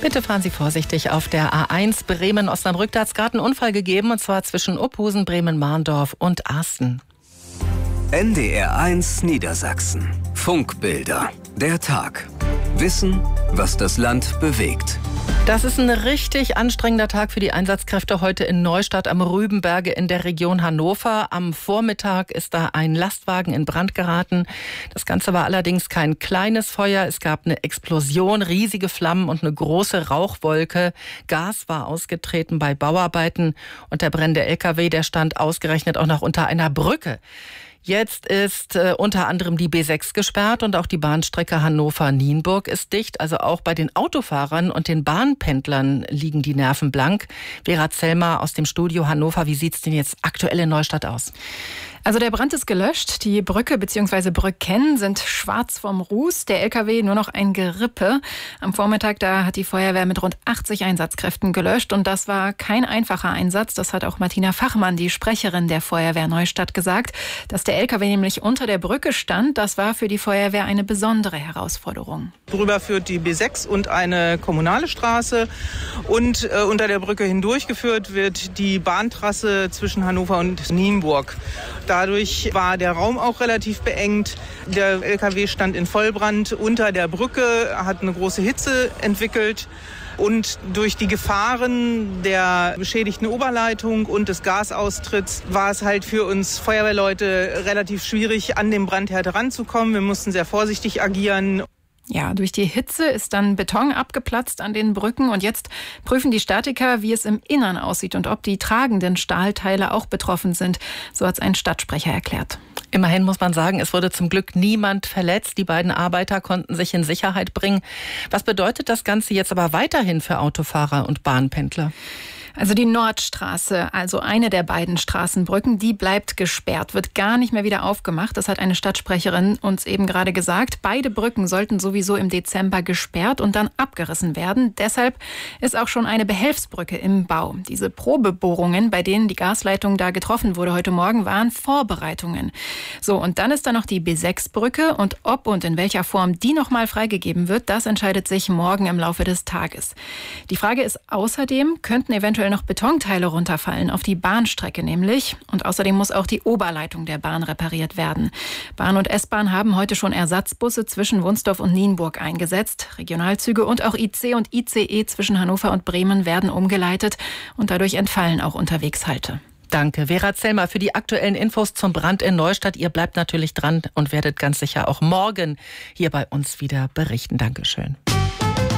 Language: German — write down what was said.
Bitte fahren Sie vorsichtig auf der A1 Bremen-Osnabrück. Da hat es gerade einen Unfall gegeben, und zwar zwischen Uphusen, Bremen-Mahndorf und Arsten. NDR1 Niedersachsen. Funkbilder. Der Tag. Wissen, was das Land bewegt. Das ist ein richtig anstrengender Tag für die Einsatzkräfte heute in Neustadt am Rübenberge in der Region Hannover. Am Vormittag ist da ein Lastwagen in Brand geraten. Das Ganze war allerdings kein kleines Feuer. Es gab eine Explosion, riesige Flammen und eine große Rauchwolke. Gas war ausgetreten bei Bauarbeiten und der brennende LKW, der stand ausgerechnet auch noch unter einer Brücke. Jetzt ist unter anderem die B6 gesperrt und auch die Bahnstrecke Hannover-Nienburg ist dicht. Also auch bei den Autofahrern und den Bahnpendlern liegen die Nerven blank. Vera Zellmer aus dem Studio Hannover, wie sieht's denn jetzt aktuell in Neustadt aus? Also der Brand ist gelöscht. Die Brücke bzw. Brücken sind schwarz vom Ruß. Der LKW nur noch ein Gerippe. Am Vormittag, da hat die Feuerwehr mit rund 80 Einsatzkräften gelöscht. Und das war kein einfacher Einsatz. Das hat auch Martina Fachmann, die Sprecherin der Feuerwehr Neustadt, gesagt. Dass der LKW nämlich unter der Brücke stand, das war für die Feuerwehr eine besondere Herausforderung. Drüber führt die B6 und eine kommunale Straße. Und unter der Brücke hindurchgeführt wird die Bahntrasse zwischen Hannover und Nienburg. Dadurch war der Raum auch relativ beengt. Der LKW stand in Vollbrand unter der Brücke, hat eine große Hitze entwickelt. Und durch die Gefahren der beschädigten Oberleitung und des Gasaustritts war es halt für uns Feuerwehrleute relativ schwierig, an den Brandherd ranzukommen. Wir mussten sehr vorsichtig agieren. Ja, durch die Hitze ist dann Beton abgeplatzt an den Brücken und jetzt prüfen die Statiker, wie es im Innern aussieht und ob die tragenden Stahlteile auch betroffen sind. So hat es ein Stadtsprecher erklärt. Immerhin muss man sagen, es wurde zum Glück niemand verletzt. Die beiden Arbeiter konnten sich in Sicherheit bringen. Was bedeutet das Ganze jetzt aber weiterhin für Autofahrer und Bahnpendler? Also die Nordstraße, also eine der beiden Straßenbrücken, die bleibt gesperrt, wird gar nicht mehr wieder aufgemacht. Das hat eine Stadtsprecherin uns eben gerade gesagt. Beide Brücken sollten sowieso im Dezember gesperrt und dann abgerissen werden. Deshalb ist auch schon eine Behelfsbrücke im Bau. Diese Probebohrungen, bei denen die Gasleitung da getroffen wurde heute Morgen, waren Vorbereitungen. So, und dann ist da noch die B6-Brücke und ob und in welcher Form die nochmal freigegeben wird, das entscheidet sich morgen im Laufe des Tages. Die Frage ist außerdem, könnten eventuell noch Betonteile runterfallen, auf die Bahnstrecke nämlich. Und außerdem muss auch die Oberleitung der Bahn repariert werden. Bahn und S-Bahn haben heute schon Ersatzbusse zwischen Wunsdorf und Nienburg eingesetzt. Regionalzüge und auch IC und ICE zwischen Hannover und Bremen werden umgeleitet und dadurch entfallen auch Unterwegshalte. Danke, Vera Zellmer, für die aktuellen Infos zum Brand in Neustadt. Ihr bleibt natürlich dran und werdet ganz sicher auch morgen hier bei uns wieder berichten. Dankeschön.